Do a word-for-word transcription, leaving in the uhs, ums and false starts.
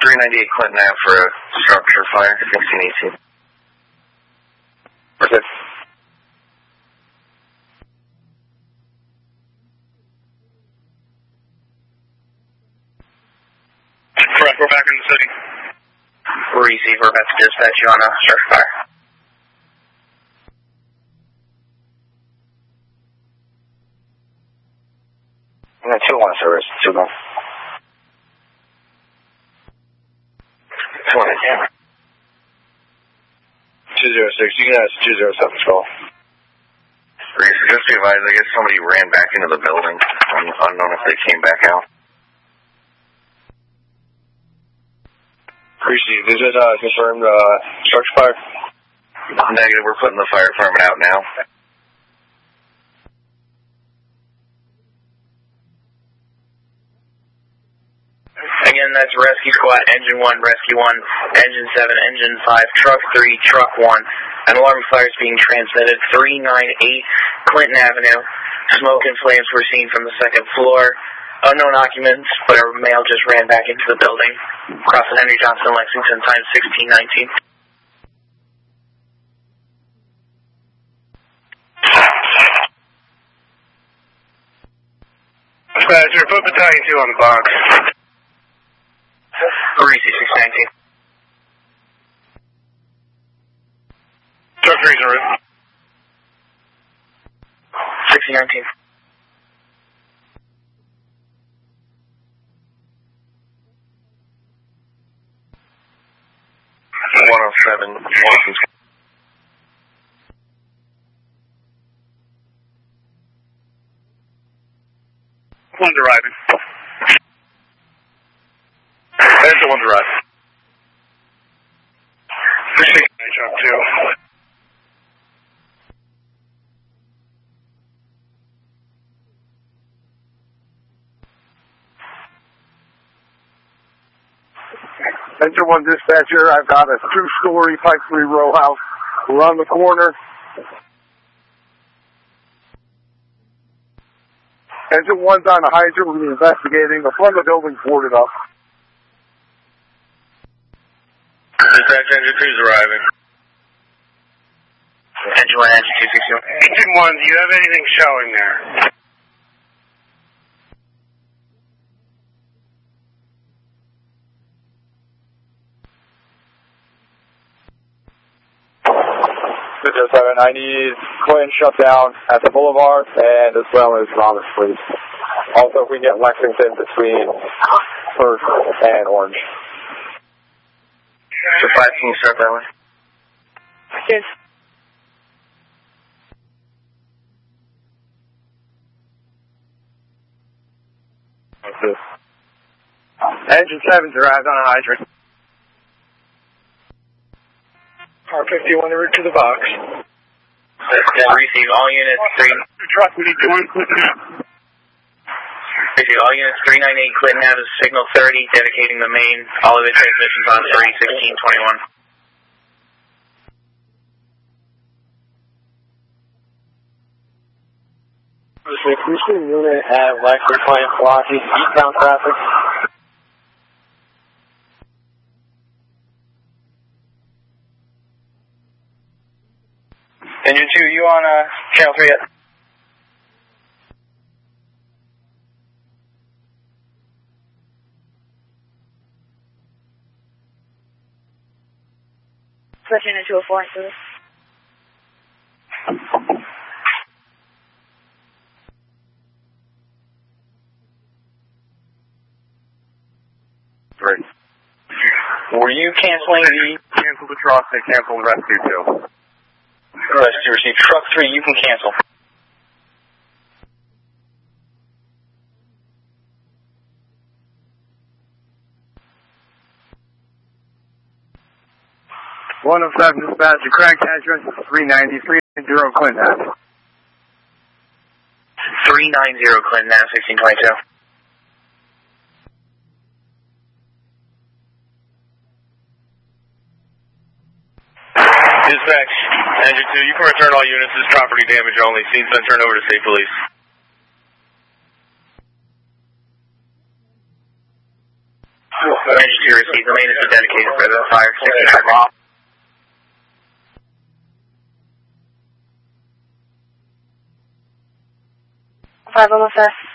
three ninety-eight Clinton Ave for a structure fire, sixteen eighteen. Where's it? Correct, we're back in the city. Receive, we're about to dispatch you on a structure fire. No, two one service, two one. Two one, yeah. Two zero six, you can ask two zero seven call. Reese, just be advised, I guess somebody ran back into the building. Un- unknown if they came back out. Receive, is it uh, confirmed uh, structure fire? Negative, we're putting the fire department out now. Again, that's Rescue Squad, Engine one, Rescue one, Engine seven, Engine five, Truck three, Truck one. An alarm fire is being transmitted, three ninety-eight Clinton Avenue. Smoke and flames were seen from the second floor. Unknown occupants, but a male just ran back into the building. Across the Henry Johnson, Lexington, time sixteen nineteen. Dispatcher, put battalion two on the box. Greasy, six nineteen. Truck three's en route. sixteen nineteen. one oh seven, Washington. One's arriving. Engine one's arriving. sixteen truck two. Engine one dispatcher, I've got a two-story Pike three row house around the corner. Engine one's on the hydrant. We're investigating. The front of the building's boarded up. Dispatch, engine two's arriving. Engine one, engine two sixty-one. Engine one, do you have anything showing there? Six seven, I need Clinton shut down at the Boulevard and as well as Roberts, please. Also, if we get Lexington between First and Orange. So five, can you start that way? Yes. What's this? Engine seven's arrived on a hydrant. R fifty-one en route to the box. Yeah, receive all units three. Truck, we need one. Receive all units three ninety-eight Clinton Ave, signal thirty, dedicating the main. All of its transmissions on three sixteen twenty-one. Cruising unit at Lexington Plant blocking eastbound traffic. Engine two, you on uh, channel three yet? Switching into a four service. Great. Were you canceling the... Cancel the truck, they cancel the rescue too. Rescue receive. Truck three, you can cancel. one oh seven dispatch, your correct address is three ninety, three ninety Clinton Ave. three ninety Clinton Ave, sixteen twenty-two. Dispatch, engine two, you can return all units as property damage only. Scene's been turned over to state police. Engine two received. The main has been dedicated for the fire. sixty-nine mile. Five almost there.